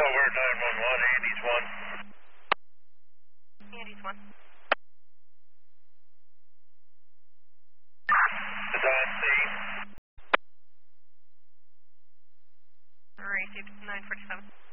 Over 911, Andy's 1. Andy's 1. Is on scene. Received 947.